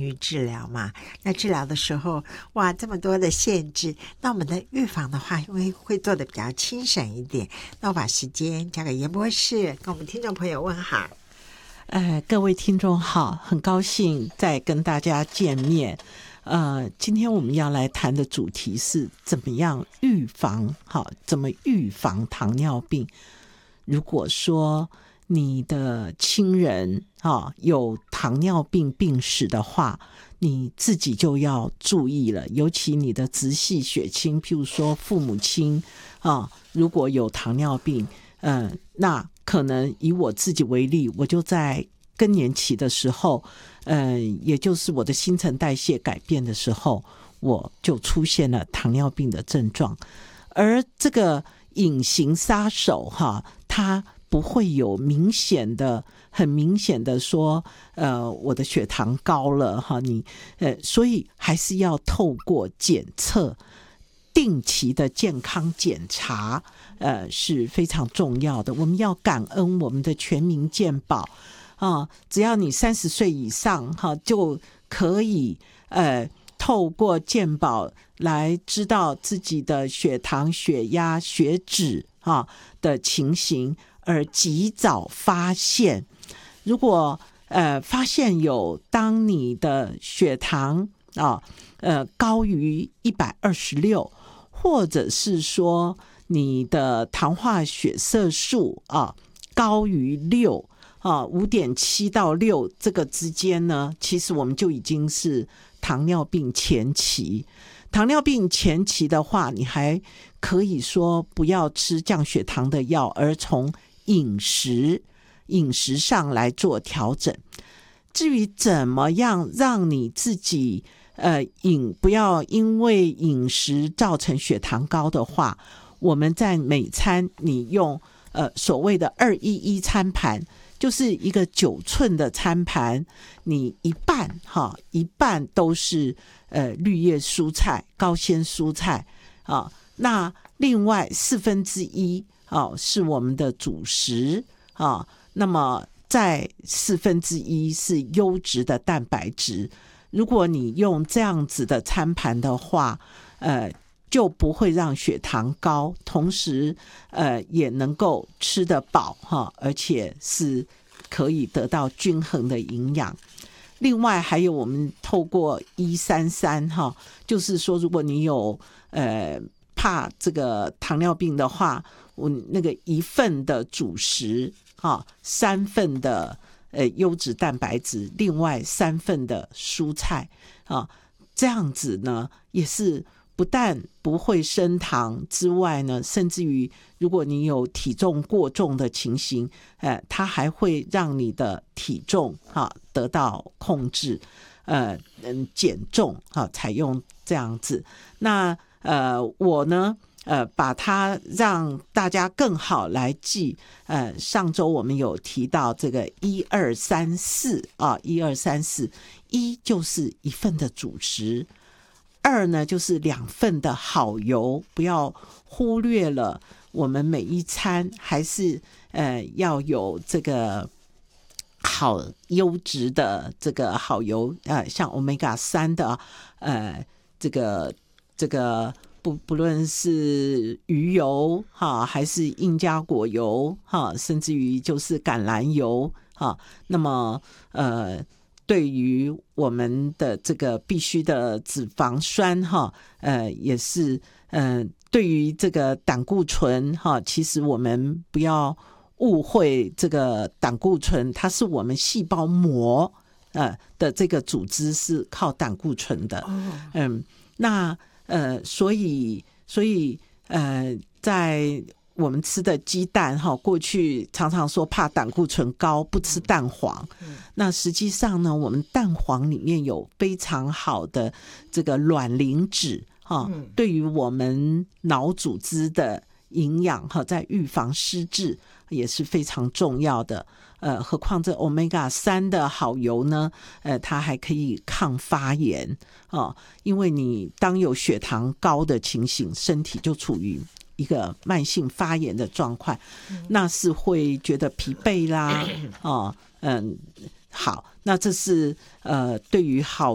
于治疗嘛，那治疗的时候，哇，这么多的限制，那我们的预防的话，因为会做的比较轻省一点。那我把时间交给严博士，跟我们听众朋友问好。 各位听众好，很高兴再跟大家见面。今天我们要来谈的主题是怎么样预防，怎么预防糖尿病。如果说你的亲人有糖尿病病史的话，你自己就要注意了，尤其你的直系血亲，譬如说父母亲如果有糖尿病，那可能以我自己为例，我就在更年期的时候，也就是我的新陈代谢改变的时候，我就出现了糖尿病的症状。而这个隐形杀手它不会有很明显的说我的血糖高了所以还是要透过检测，定期的健康检查是非常重要的。我们要感恩我们的全民健保只要你30岁以上就可以透过健保来知道自己的血糖、血压、血脂的情形，而及早发现。如果发现当你的血糖高于126，或者是说你的糖化血色素高于6，5.7到6这个之间呢，其实我们就已经是糖尿病前期。糖尿病前期的话，你还可以说不要吃降血糖的药，而从饮食上来做调整。至于怎么样让你自己不要因为饮食造成血糖高的话，我们在每餐你用所谓的211餐盘，就是一个9寸的餐盘，你一半都是绿叶蔬菜、高纤蔬菜那另外1/4是我们的主食那么在1/4是优质的蛋白质。如果你用这样子的餐盘的话就不会让血糖高，同时也能够吃得饱而且是可以得到均衡的营养。另外还有我们透过133就是说如果你有怕这个糖尿病的话，我那个1份的主食3份的优质蛋白质，另外3份的蔬菜这样子呢也是不但不会升糖之外呢，甚至于如果你有体重过重的情形它还会让你的体重得到控制减重采用这样子。那我呢把它让大家更好来记上周我们有提到这个1234一就是1份的主食，2呢就是2份的好油，不要忽略了我们每一餐还是要有这个好优质的这个好油像 Omega-3 的这个不论是鱼油还是印加果油甚至于就是橄榄油那么对于我们的这个必须的脂肪酸也是对于这个胆固醇其实我们不要误会，这个胆固醇它是我们细胞膜的这个组织是靠胆固醇的那所以在我们吃的鸡蛋过去常常说怕胆固醇高不吃蛋黄那实际上呢我们蛋黄里面有非常好的这个卵磷脂对于我们脑组织的营养在预防失智也是非常重要的何况这 Omega-3 的好油呢它还可以抗发炎因为你当有血糖高的情形，身体就处于一个慢性发炎的状况那是会觉得疲惫啦好，那这是对于好